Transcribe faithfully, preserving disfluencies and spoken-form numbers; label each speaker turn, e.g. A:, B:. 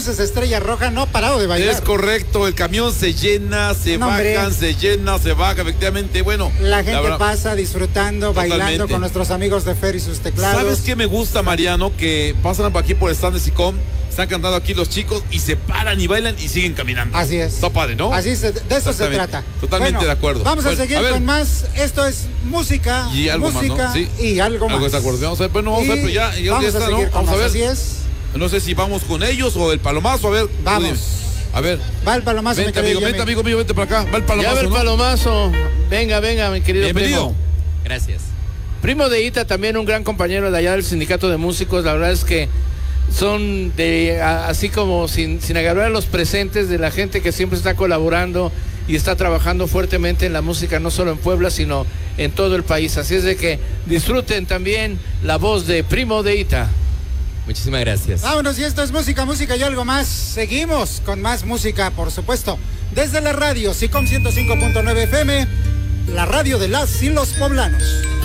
A: Buses Estrella Roja no ha parado de bailar.
B: Es correcto, el camión se llena, se
A: no,
B: bajan,
A: hombre.
B: se llena, se baja, efectivamente, bueno.
A: La gente
B: la
A: pasa disfrutando,
B: Totalmente.
A: bailando con nuestros amigos de Fer y sus teclados.
B: ¿Sabes qué me gusta, Mariano? Que pasan por aquí por el stand de SICOM, están cantando aquí los chicos y se paran y bailan y siguen caminando.
A: Así es.
B: Está padre, ¿no?
A: Así se, de eso se trata.
B: Totalmente
A: bueno,
B: de acuerdo.
A: Vamos
B: bueno,
A: a seguir
B: a ver.
A: con más. Esto es música,
B: y algo
A: música
B: más, ¿no? Sí.
A: y algo más.
B: Algo de acuerdo. Vamos a ver, bueno, vamos
A: y
B: a ver, pero ya, ya
A: vamos
B: está,
A: a seguir
B: ¿no?
A: con
B: Vamos a
A: más,
B: ver.
A: así es.
B: No sé si vamos con ellos o el palomazo, a ver.
A: Vamos.
B: A ver.
A: Va el palomazo,
B: Vente, amigo, vente, amigo mío, vente para acá. Va el palomazo.
C: Ya va el
B: ¿no?
C: palomazo. Venga, venga, mi querido
B: Bienvenido.
C: primo.
D: Gracias.
C: Primo de Ita, también un gran compañero de allá del sindicato de músicos. La verdad es que son de a, así como sin, sin agarrar a los presentes de la gente que siempre está colaborando y está trabajando fuertemente en la música, no solo en Puebla, sino en todo el país. Así es de que disfruten también la voz de Primo de Ita.
D: Muchísimas gracias.
A: Vámonos, y esto es música, música y algo más. Seguimos con más música, por supuesto. Desde la radio, SICOM ciento cinco punto nueve F M, la radio de las y los poblanos.